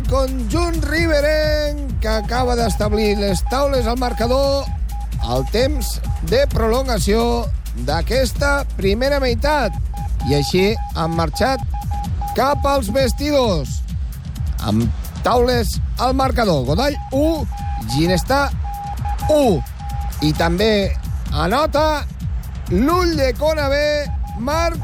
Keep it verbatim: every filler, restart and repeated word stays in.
conjunt riberenc, que acaba d'establir les taules al marcador al temps de prolongació d'aquesta primera meitat. I així han marxat cap als vestidors amb taules al marcador. Godall u, Ginestà u. I també anota l'Ull de Conabé, Marc